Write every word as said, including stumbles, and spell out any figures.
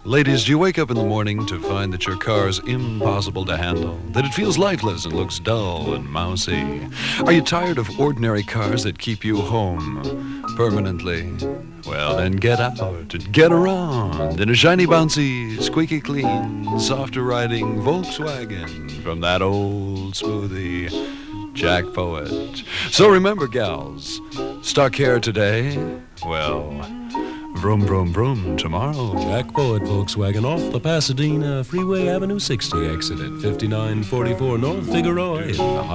Ladies, do you wake up in the morning to find that your car's impossible to handle, that it feels lifeless and looks dull and mousy? Are you tired of ordinary cars that keep you home permanently? Well, then get out and get around in a shiny, bouncy, squeaky clean, softer riding Volkswagen from that old smoothie, Jack Poet. So remember, gals, stock hair today, well, vroom, vroom, vroom tomorrow. Jack Poet Volkswagen off the Pasadena Freeway Avenue sixty exit at fifty-nine forty-four North Figueroa in